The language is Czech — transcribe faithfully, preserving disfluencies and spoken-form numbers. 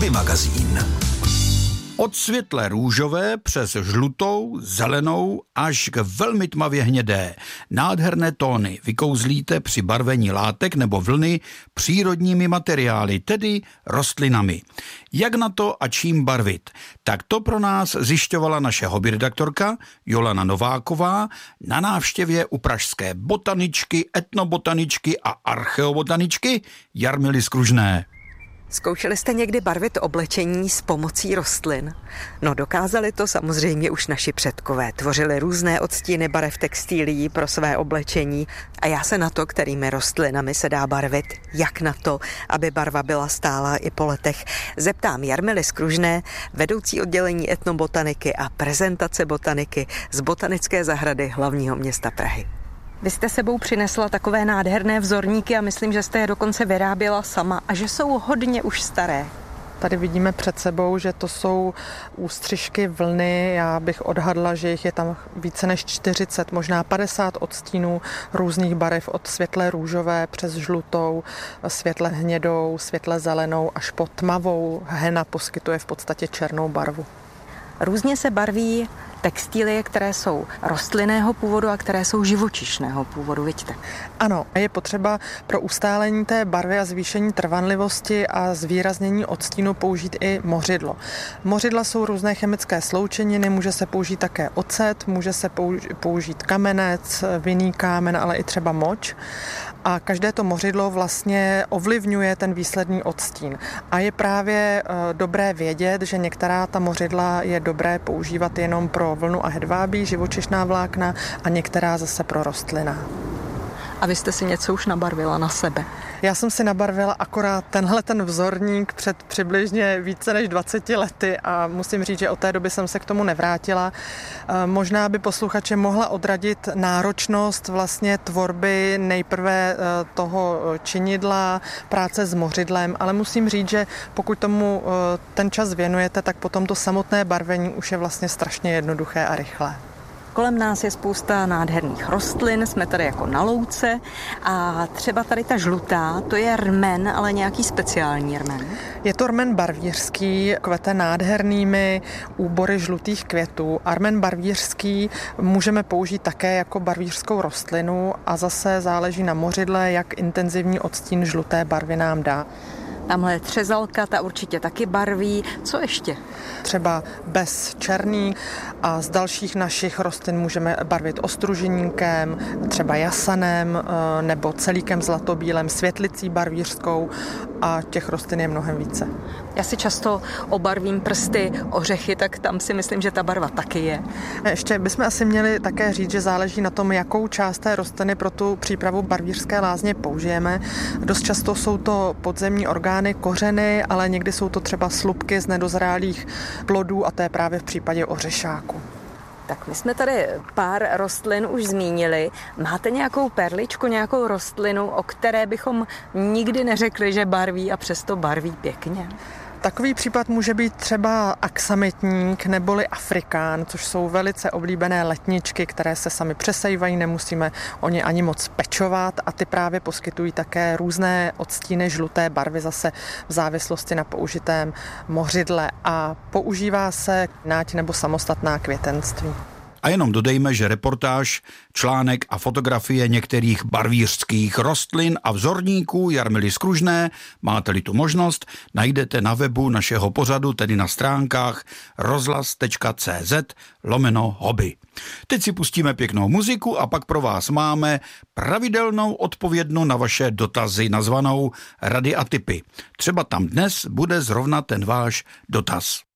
Hobby magazín. Od světle růžové přes žlutou, zelenou až k velmi tmavě hnědé. Nádherné tóny vykouzlíte při barvení látek nebo vlny přírodními materiály, tedy rostlinami. Jak na to a čím barvit? Tak to pro nás zjišťovala naše hobby redaktorka Jolana Nováková na návštěvě u pražské botaničky, etnobotaničky a archeobotaničky Jarmily Skružné. Zkoušeli jste někdy barvit oblečení s pomocí rostlin? No, dokázali to samozřejmě už naši předkové. Tvořili různé odstíny barev textilií pro své oblečení a já se na to, kterými rostlinami se dá barvit, jak na to, aby barva byla stálá i po letech, zeptám Jarmily Skružné, vedoucí oddělení etnobotaniky a prezentace botaniky z Botanické zahrady hlavního města Prahy. Vy jste sebou přinesla takové nádherné vzorníky a myslím, že jste je dokonce vyráběla sama a že jsou hodně už staré. Tady vidíme před sebou, že to jsou ústřižky vlny. Já bych odhadla, že jich je tam více než čtyřicet, možná padesát odstínů různých barev od světle růžové přes žlutou, světle hnědou, světle zelenou až po tmavou. Hena poskytuje v podstatě černou barvu. Různě se barví textilie, které jsou rostlinného původu a které jsou živočišného původu, vidíte? Ano, je potřeba pro ustálení té barvy a zvýšení trvanlivosti a zvýraznění odstínu použít i mořidlo. Mořidla jsou různé chemické sloučeniny, může se použít také ocet, může se použít kamenec, vinný kámen, ale i třeba moč. A každé to mořidlo vlastně ovlivňuje ten výsledný odstín. A je právě dobré vědět, že některá ta mořidla je dobré používat jenom pro vlnu a hedvábí, živočišná vlákna a některá zase pro rostlina. A vy jste si něco už nabarvila na sebe? Já jsem si nabarvila akorát tenhle ten vzorník před přibližně více než dvaceti lety a musím říct, že od té doby jsem se k tomu nevrátila. Možná by posluchače mohla odradit náročnost vlastně tvorby nejprve toho činidla, práce s mořidlem, ale musím říct, že pokud tomu ten čas věnujete, tak potom to samotné barvení už je vlastně strašně jednoduché a rychlé. Kolem nás je spousta nádherných rostlin, jsme tady jako na louce a třeba tady ta žlutá, to je rmen, ale nějaký speciální rmen. Je to rmen barvířský, kvete nádhernými úbory žlutých květů. A rmen barvířský můžeme použít také jako barvířskou rostlinu a zase záleží na mořidle, jak intenzivní odstín žluté barvy nám dá. Tamhle třezalka, ta určitě taky barví. Co ještě? Třeba bez černý a z dalších našich rostlin můžeme barvit ostruženíkem, třeba jasanem nebo celíkem zlatobílem, světlicí barvířskou a těch rostlin je mnohem více. Já si často obarvím prsty ořechy, tak tam si myslím, že ta barva taky je. Ještě bychom asi měli také říct, že záleží na tom, jakou část té rostliny pro tu přípravu barvířské lázně použijeme. Dost často jsou to podzemní orgány, kořeny, ale někdy jsou to třeba slupky z nedozrálých plodů a to je právě v případě ořešáku. Tak my jsme tady pár rostlin už zmínili. Máte nějakou perličku, nějakou rostlinu, o které bychom nikdy neřekli, že barví a přesto barví pěkně? Takový případ může být třeba aksamitník neboli afrikán, což jsou velice oblíbené letničky, které se sami přesejvají, nemusíme o ně ani moc pečovat a ty právě poskytují také různé odstíny žluté barvy zase v závislosti na použitém mořidle a používá se náť nebo samostatná květenství. A jenom dodejme, že reportáž, článek a fotografie některých barvířských rostlin a vzorníků Jarmily Skružné, máte-li tu možnost, najdete na webu našeho pořadu, tedy na stránkách rozhlas tečka cé zet lomeno hobby. Teď si pustíme pěknou muziku a pak pro vás máme pravidelnou odpovědnu na vaše dotazy nazvanou Rady a tipy. Třeba tam dnes bude zrovna ten váš dotaz.